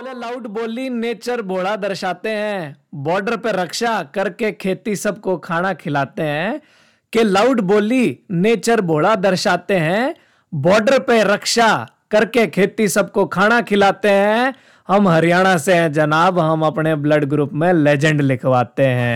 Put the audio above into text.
बोले लाउड बोली नेचर भोला दर्शाते हैं, बॉर्डर पे रक्षा करके खेती सबको खाना खिलाते हैं। कि लाउड बोली नेचर भोला दर्शाते हैं, बॉर्डर पे रक्षा करके खेती सबको खाना खिलाते हैं। हम हरियाणा से हैं जनाब, हम अपने ब्लड ग्रुप में लेजेंड लिखवाते हैं।